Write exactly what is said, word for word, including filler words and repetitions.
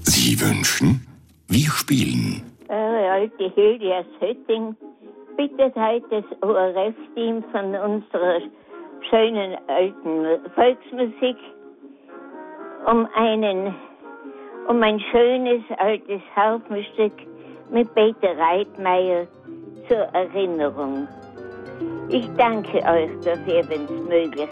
Sie wünschen? Wir spielen. Eure alte Hilde aus Hötting bittet heute das O R F-Team von unserer schönen alten Volksmusik um einen, um ein schönes altes Haufenstück mit Peter Reitmeier zur Erinnerung. Ich danke euch dafür, wenn es möglich